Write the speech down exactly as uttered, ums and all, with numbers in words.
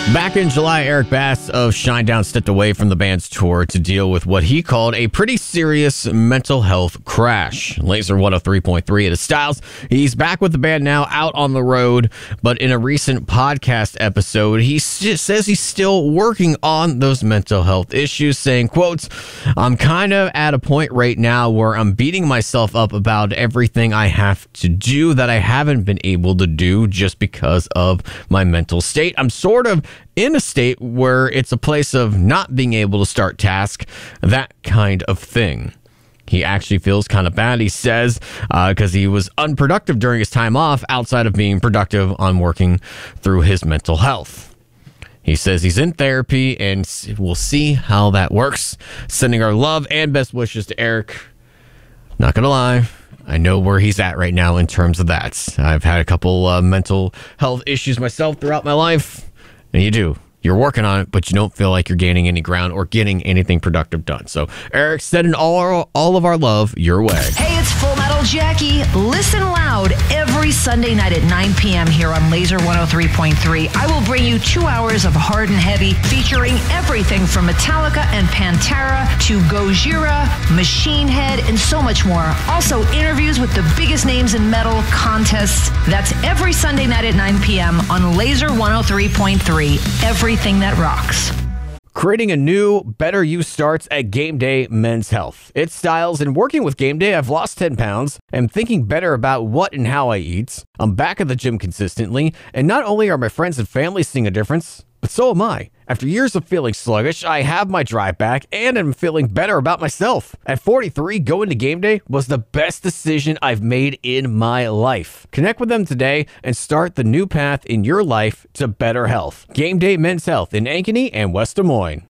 Back in July, Eric Bass of Shinedown stepped away from the band's tour to deal with what he called a pretty serious mental health crash. Laser one oh three point three at his Styles. He's back with the band now, out on the road, but in a recent podcast episode, he s- says he's still working on those mental health issues, saying, quotes, "I'm kind of at a point right now where I'm beating myself up about everything I have to do that I haven't been able to do just because of my mental state. I'm sort of in a state where it's a place of not being able to start tasks, that kind of thing." He actually feels kind of bad, he says, because uh, he was unproductive during his time off outside of being productive on working through his mental health. He says he's in therapy and we'll see how that works. Sending our love and best wishes to Eric. Not going to lie, I know where he's at right now in terms of that. I've had a couple uh, mental health issues myself throughout my life. And you do. You're working on it, but you don't feel like you're gaining any ground or getting anything productive done. So, Eric, sending all our, all of our love your way. Hey, it's Full Metal Jackie. Listen loud every Sunday night at nine p.m. here on Laser one oh three point three. I will bring you two hours of hard and heavy, featuring everything from Metallica and Pantera to Gojira, Machine Head, and so much more. Also, interviews with the biggest names in metal, contests. That's every Sunday night at nine p.m. on Laser one oh three point three. Everything that rocks. Creating a new, better you starts at Game Day Men's Health. It's Styles, and working with Game Day, I've lost ten pounds. I'm thinking better about what and how I eat. I'm back at the gym consistently, and not only are my friends and family seeing a difference, but so am I. After years of feeling sluggish, I have my drive back and I'm feeling better about myself. At forty-three, going to Game Day was the best decision I've made in my life. Connect with them today and start the new path in your life to better health. Game Day Men's Health in Ankeny and West Des Moines.